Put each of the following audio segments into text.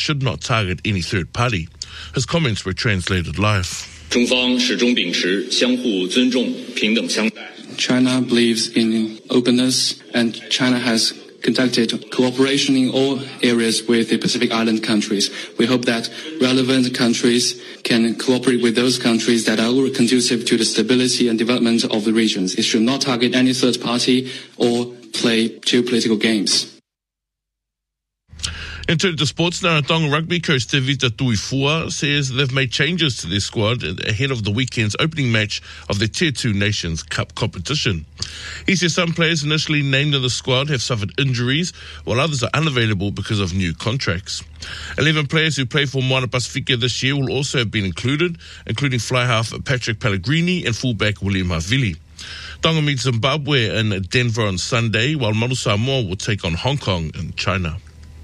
should not target any third party. His comments were translated live. 中方始终秉持相互尊重、平等相待。 China believes in openness, and China has conducted cooperation in all areas with the Pacific Island countries. We hope that relevant countries can cooperate with those countries that are conducive to the stability and development of the regions. It should not target any third party or play geopolitical games. In terms of sports now, Tonga Rugby coach Tevita Tuifua says they've made changes to their squad ahead of the weekend's opening match of the Tier 2 Nations Cup competition. He says some players initially named in the squad have suffered injuries, while others are unavailable because of new contracts. 11 players who play for Moana Pacifica this year will also have been included, including fly half Patrick Pellegrini and fullback William Havili. Tonga meets Zimbabwe in Denver on Sunday, while Maru Samoa will take on Hong Kong and China.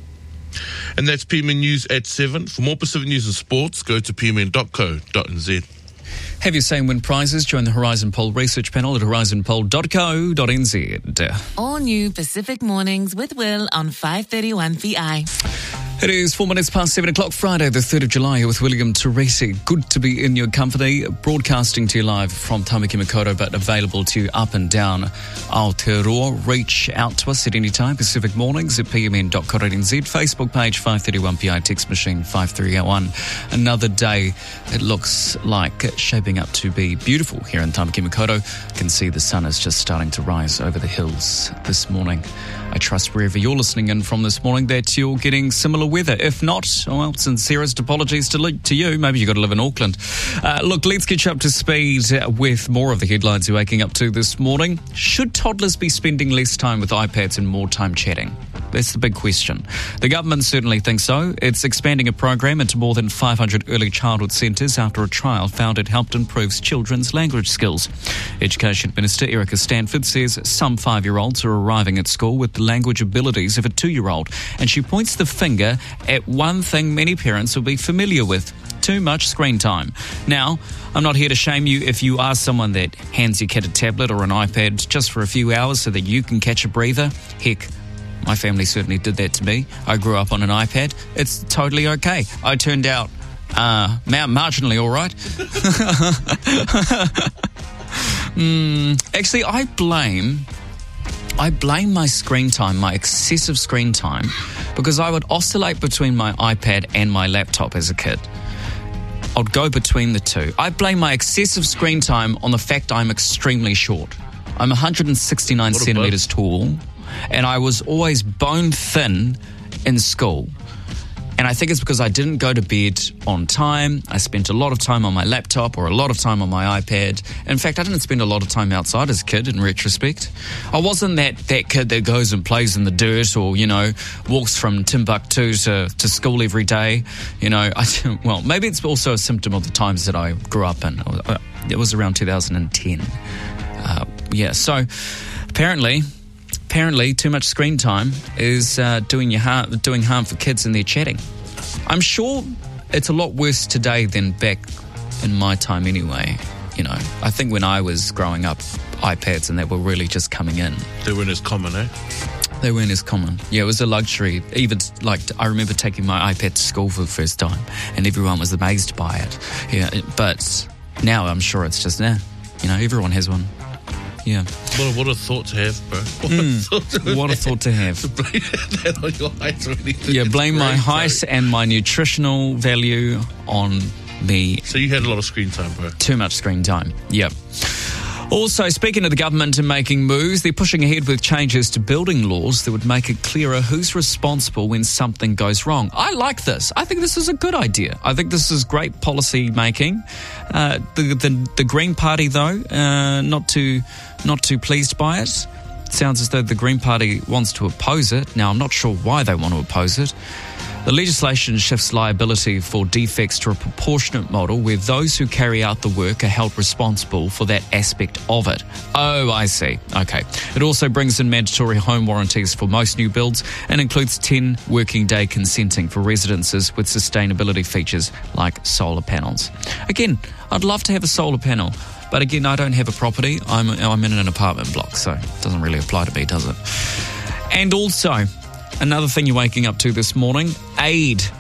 And that's PMN News at 7. For more Pacific news and sports, go to pmn.co.nz. Have your say and win prizes. Join the Horizon Poll research panel at horizonpoll.co.nz. All new Pacific Mornings with Will on 531VI. It is 4 minutes past 7 o'clock, Friday, the 3rd of July, here with William Teresi. Good to be in your company, broadcasting to you live from Tamaki Makaurau, but available to you up and down Aotearoa. Reach out to us at any time, Pacific Mornings at pmn.co.nz, Facebook page 531PI, text machine 5301. Another day, it looks like shaping up to be beautiful here in Tamaki Makaurau. You can see the sun is just starting to rise over the hills this morning. I trust wherever you're listening in from this morning that you're getting similar weather. If not, well, sincerest apologies to you. Maybe you've got to live in Auckland. Look, let's get you up to speed with more of the headlines you're waking up to this morning. Should toddlers be spending less time with iPads and more time chatting? That's the big question. The government certainly thinks so. It's expanding a program into more than 500 early childhood centres after a trial found it helped improve children's language skills. Education Minister Erica Stanford says some 5-year-olds are arriving at school with the language abilities of a 2-year-old, and she points the finger at one thing many parents will be familiar with: too much screen time. Now, I'm not here to shame you if you are someone that hands your kid a tablet or an iPad just for a few hours so that you can catch a breather. Heck, my family certainly did that to me. I grew up on an iPad. It's totally okay. I turned out marginally all right. Actually, I blame my screen time, my excessive screen time, because I would oscillate between my iPad and my laptop as a kid. I'd go between the two. I blame my excessive screen time on the fact I'm extremely short. I'm 169 centimetres tall, and I was always bone thin in school. And I think it's because I didn't go to bed on time. I spent a lot of time on my laptop or a lot of time on my iPad. In fact, I didn't spend a lot of time outside as a kid, in retrospect. I wasn't that kid that goes and plays in the dirt or, walks from Timbuktu to school every day. Well, maybe it's also a symptom of the times that I grew up in. It was around 2010. So apparently too much screen time is doing harm for kids and their chatting. I'm sure it's a lot worse today than back in my time anyway. I think when I was growing up, iPads and they were really just coming in. They weren't as common, eh? They weren't as common. Yeah, it was a luxury. Even, I remember taking my iPad to school for the first time and everyone was amazed by it. Yeah, but now I'm sure it's just, everyone has one. Yeah. What a thought to have, bro. What a thought to have. To blame that on your height or anything. Yeah, blame my height and my nutritional value on me. So you had a lot of screen time, bro. Too much screen time, yep. Also, speaking of the government and making moves, they're pushing ahead with changes to building laws that would make it clearer who's responsible when something goes wrong. I like this. I think this is a good idea. I think this is great policy making. The Green Party, though, not too pleased by it. Sounds as though the Green Party wants to oppose it. Now, I'm not sure why they want to oppose it. The legislation shifts liability for defects to a proportionate model where those who carry out the work are held responsible for that aspect of it. Oh, I see. Okay. It also brings in mandatory home warranties for most new builds and includes 10 working day consenting for residences with sustainability features like solar panels. Again, I'd love to have a solar panel, but again, I don't have a property. I'm in an apartment block, so it doesn't really apply to me, does it? And also, another thing you're waking up to this morning, aid